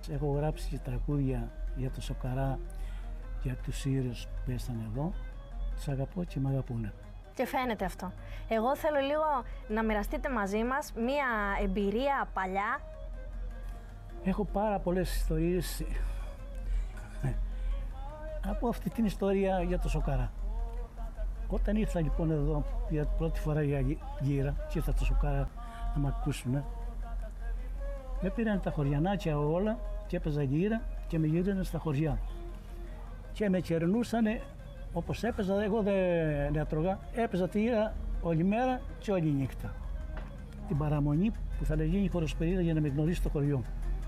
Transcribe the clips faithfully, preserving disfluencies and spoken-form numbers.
Έχω γράψει και τραγούδια για το Σοκαρά, για τους ήρωες που πέσανε εδώ. Τους αγαπώ και με αγαπούνε. Και φαίνεται αυτό. Εγώ θέλω λίγο να μοιραστείτε μαζί μας μία εμπειρία παλιά. Έχω πάρα πολλές ιστορίες από αυτή την ιστορία για το Σοκαρά. Όταν ήρθα λοιπόν εδώ για πρώτη φορά για γύρα και ήρθα το Σοκαρά να με ακούσουνε, με πήραν τα χωριανάκια όλα και έπαιζα γύρα και με γύραινε στα χωριά. Και με κερνούσανε όπως έπαιζα, εγώ δεν έτρωγα, έπαιζα τη γύρα όλη μέρα και όλη νύχτα. Την παραμονή που θα γίνει η χωροσπερίδα για να με γνωρίσει το χωριό.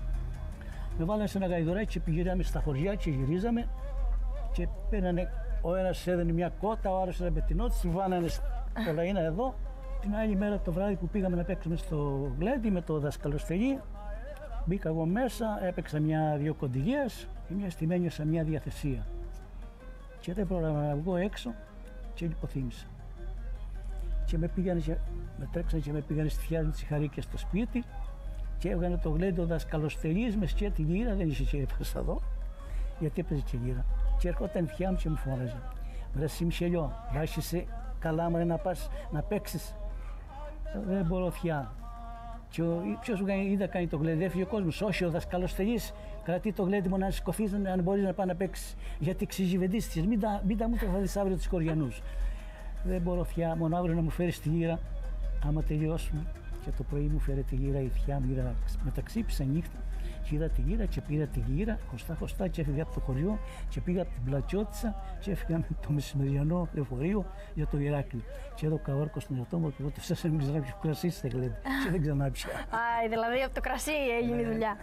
Με βάλανε σε ένα γαϊδουράκι και πηγαίναμε στα χωριά και γυρίζαμε και παίρνανε, ο ένας έδαινε μια κότα, ο άλλος έδαινε την νότη, τη βάνανε στο λαΐνα εδώ. Την άλλη μέρα το βράδυ που πήγαμε να παίξουμε στο γλέντι με το δασκαλοστελί, μπήκα εγώ μέσα, έπαιξα μια-δύο κοντιλιές και μια στιγμή ένιωσα μια διαθεσία. Και δεν πρόλαβα να βγω έξω και λιποθύμησα. Και με, πήγανε, και με τρέξανε και με πήγανε στη Θιάλη Τσιχαρίκια στο σπίτι και έβγανε το γλέντι ο δασκαλοστελής με σκέτη γύρα, δεν είχε και έπαιζα εδώ, γιατί έπαιζε και γύρα. Και έρχονταν η θεία μου και μου φώναζε. Βρε Σιμψελιό, βάζεσαι καλά μου να πας να παίξεις. Δεν μπορώ θεία. Και ποιος μου είδα κάνει το γλέντι, έφυγε ο κόσμος. Όχι, ο δασκαλοστελής κρατεί το γλέντι μου να σηκωθείς, αν μπορείς να πάει να παίξεις. Γιατί ξεζιβεντίστηκες, μην τα, μην τα μου θα δεις αύριο τους κοριανούς. Δεν μπορώ θεία, μόνο αύριο να μου φέρεις τη γύρα, άμα τελειώσουμε. Και το πρωί μου φέρε τη γύρα η θεία μου, είδα, μεταξύπησα νύχτα και είδα τη γύρα και πήρα τη γύρα χωστά χωστά και έφυγα από το χωριό και πήγα από την Πλατσιώτισσα και έφυγα με το μεσημεριανό λεωφορείο για το Ηράκλειο. Και εδώ καόρκο στον εαυτό μου και εγώ το φτάσαμε εμείς να πιω κρασί στα γλέντι και δεν ξανά πια. Α, δηλαδή από το κρασί έγινε η δουλειά.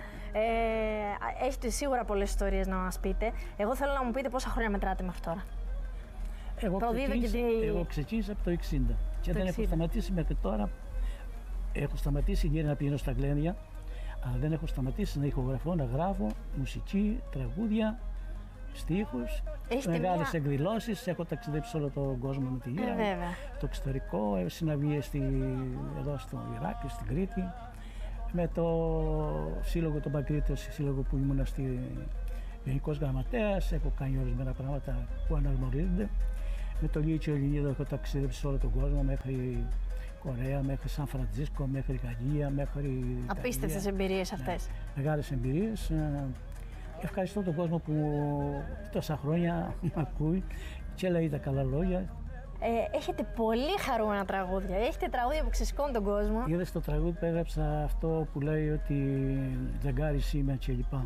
Ε, έχετε σίγουρα πολλές ιστορίες να μας πείτε. Εγώ θέλω να μου πείτε πόσα χρόνια μετράτε μέχρι τώρα. Εγώ ξεκίνησα, τη... εγώ ξεκίνησα από το εξήντα και το δεν εξήντα. Έχω σταματήσει μέχρι τώρα. Έχω σταματήσει γύρω να πηγαίνω στα γλένδια, αλλά δεν έχω σταματήσει να ηχογραφώ, να γράφω μουσική, τραγούδια, στίχους, μεγάλες μια... εκδηλώσεις. Έχω ταξιδέψει όλο τον κόσμο με τη γύρα, ε, στο εξωτερικό, συναυλίες στη... εδώ στο Ηράκλειο, στην Κρήτη, με το σύλλογο των Παγκρίτων, σύλλογο που ήμουν στη Γενικός Γραμματέας, έχω κάνει ορισμένα πράγματα που αναγνωρίζονται. Με το Λύκειο Ελληνίδα έχω ταξιδέψει σε όλο τον κόσμο, μέχρι Κορέα, μέχρι Σαν Φραντζίσκο, μέχρι Γαλλία, μέχρι. Απίστευτες εμπειρίες αυτές. Ναι, μεγάλες εμπειρίες. Ευχαριστώ τον κόσμο που τόσα χρόνια με ακούει και λέει τα καλά λόγια. Ε, έχετε πολύ χαρούμενα τραγούδια. Έχετε τραγούδια που ξεσηκώνουν τον κόσμο. Είδες το τραγούδι που έγραψα αυτό που λέει ότι τζαγκάρις είμαι και λοιπά.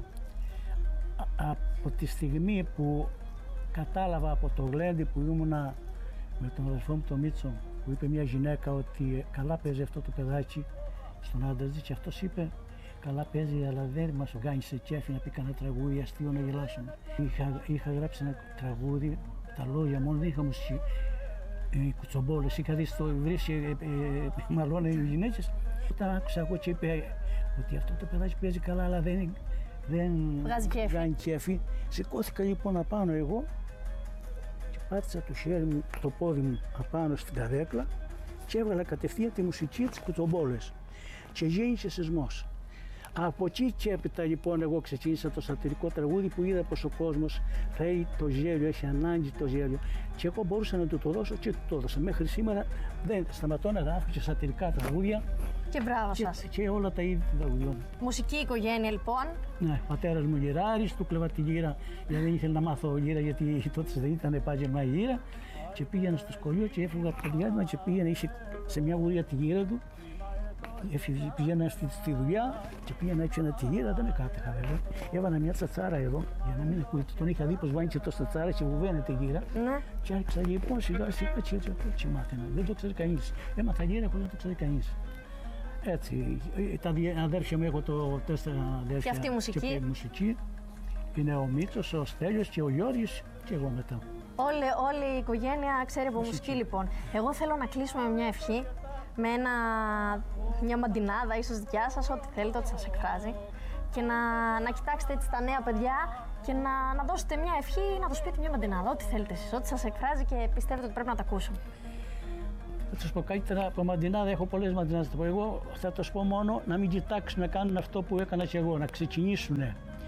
Από τη στιγμή που κατάλαβα από το γλέντι που ήμουνα με τον αδερφό μου τον Μίτσο, που είπε μια γυναίκα ότι καλά παίζει αυτό το παιδάκι στον άντρα της και αυτός είπε καλά παίζει αλλά δεν μας κάνει σε κέφι να πει κανένα τραγούδι αστείο να γελάσουμε. Είχα, είχα γράψει ένα τραγούδι, τα λόγια μόνο δεν είχα μουσική, ε, κουτσομπόλες, είχα δει στο βρύσι ε, ε, μαλώνε οι γυναίκες. Όταν άκουσα εγώ και είπε ότι αυτό το παιδάκι παίζει καλά αλλά δεν δεν κάνει κέφι. Σηκώθηκα λοιπόν απάνω εγώ και πάτησα το χέρι μου, το πόδι μου απάνω στην καρέκλα και έβγαλα κατευθείαν τη μουσική της κουτσομπόλες και γέννησε σεισμός. Από εκεί και έπειτα λοιπόν εγώ ξεκίνησα το σατυρικό τραγούδι που είδα πως ο κόσμος θέλει το γέλιο, έχει ανάγκη το γέλιο και εγώ μπορούσα να του το δώσω και του το έδωσα. Μέχρι σήμερα δεν σταματώ να γράφω και σατυρικά τραγούδια. Και μπράβο και, σας. Και όλα τα είδη των τραγουδιών. Μουσική οικογένεια λοιπόν. Ναι, πατέρας μου γυράρης, του κλέβα τη γύρα γιατί δεν ήθελε να μάθω γύρα γιατί τότε δεν ήταν επάγγελμα η γύρα και πήγαινα στο σχολείο και έφυγα από το διάστημα και πήγαινα, είχε σε μια γουρία τη γύρα του. Πήγαινα στη, στη δουλειά και πήγαινα έξω ένα τη γύρα, δεν με κάτεχα βέβαια. Έβανα μια τσατσάρα εδώ για να μην ακούγεται. Τον είχα δει πως βάνει και το τσατσάρα και βουβαίνε τη γύρα. Ναι. Και άρχισα λοιπόν σιγά σιγά έτσι έτσι έτσι μάθαινα. Δεν το ξέρει κανείς. Έμαθα γύρα χωρίς να το ξέρει κανείς. Έτσι, τα αδέρφια μου έχω το τέσσερα αδέρφια. Και αυτή η μουσική. Και μουσική. Είναι ο Μίτσος, ο Στέλιος και ο Γιώργης και εγώ μετά. Όλη, όλη η οικογένεια ξέρει από μουσική. μουσική λοιπόν. Εγώ θέλω να κλείσουμε με μια ευχή, με ένα, μια μαντινάδα ίσως δικιά σας, ό,τι θέλετε, ό,τι σας εκφράζει και να, να κοιτάξετε έτσι τα νέα παιδιά και να, να δώσετε μια ευχή, να τους πείτε μια μαντινάδα, ό,τι θέλετε εσείς, ό,τι σας εκφράζει και πιστεύετε ότι πρέπει να τα ακούσουν. Θα τους πω καλύτερα από μαντινάδα, έχω πολλές μαντινάδες. Εγώ θα τους πω μόνο να μην κοιτάξουν να κάνουν αυτό που έκανα και εγώ, να ξεκινήσουν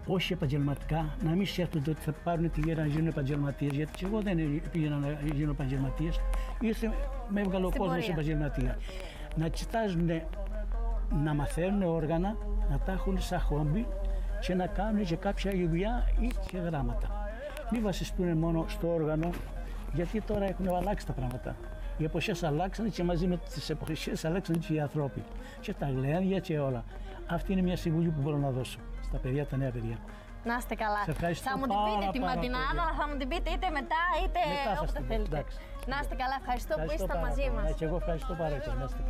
όχι επαγγελματικά, να μην σκέφτονται ότι θα πάρουν τη γέρα να γίνουν επαγγελματίες, γιατί και εγώ δεν πήγαινα να γίνω επαγγελματίες, ήρθε με έβγαλε ο κόσμος επαγγελματία. Να κοιτάζουν, να μαθαίνουν όργανα, να τα έχουν σαν χόμπι και να κάνουν και κάποια δουλειά ή και γράμματα. Μην βασιστούν μόνο στο όργανο, γιατί τώρα έχουν αλλάξει τα πράγματα. Οι εποχές αλλάξαν και μαζί με τις εποχές αλλάξαν και οι άνθρωποι. Και τα γλένδια και όλα. Αυτή είναι μια συμβουλή που μπορώ να δώσω στα παιδιά, τα νέα παιδιά. Να είστε καλά. Θα μου την πείτε τη μαντινάδα, θα μου την πείτε είτε μετά είτε μετά όποτε θέλετε. Εντάξει. Να είστε καλά, ευχαριστώ, ευχαριστώ που ήσασταν μαζί μας. Και εγώ ευχαριστώ πάρα πολύ.